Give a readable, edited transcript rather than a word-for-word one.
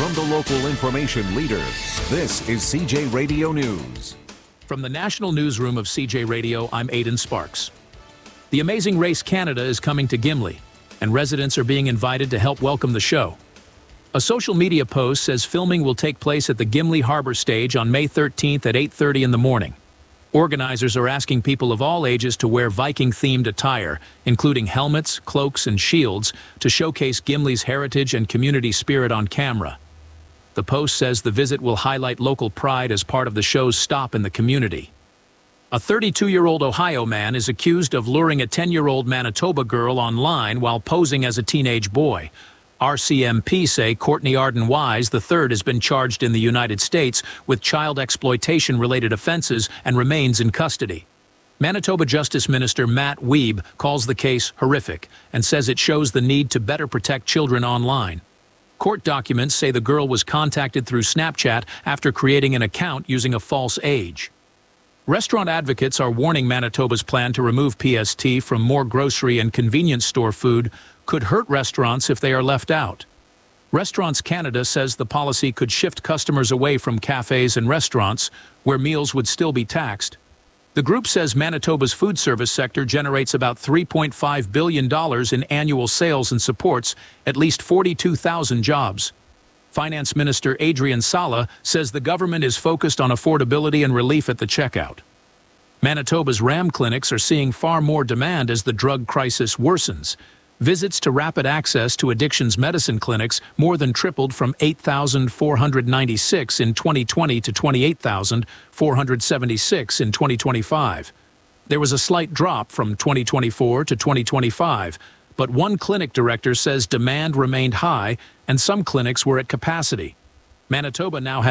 From the local information leader, this is CJ Radio News. From the National Newsroom of CJ Radio, I'm Aidan Sparks. The Amazing Race Canada is coming to Gimli, and residents are being invited to help welcome the show. A social media post says filming will take place at the Gimli Harbor Stage on May 13th at 8:30 in the morning. Organizers are asking people of all ages to wear Viking-themed attire, including helmets, cloaks, and shields, to showcase Gimli's heritage and community spirit on camera. The post says the visit will highlight local pride as part of the show's stop in the community. A 32-year-old Ohio man is accused of luring a 10-year-old Manitoba girl online while posing as a teenage boy. RCMP say Courtney Arden Wise III has been charged in the United States with child exploitation-related offenses and remains in custody. Manitoba Justice Minister Matt Wiebe calls the case horrific and says it shows the need to better protect children online. Court documents say the girl was contacted through Snapchat after creating an account using a false age. Restaurant advocates are warning Manitoba's plan to remove PST from more grocery and convenience store food could hurt restaurants if they are left out. Restaurants Canada says the policy could shift customers away from cafes and restaurants, where meals would still be taxed. The group says Manitoba's food service sector generates about $3.5 billion in annual sales and supports at least 42,000 jobs. Finance Minister Adrian Sala says the government is focused on affordability and relief at the checkout. Manitoba's RAM clinics are seeing far more demand as the drug crisis worsens. Visits to rapid access to addictions medicine clinics more than tripled from 8,496 in 2020 to 28,476 in 2025. There was a slight drop from 2024 to 2025, but one clinic director says demand remained high and some clinics were at capacity. Manitoba now has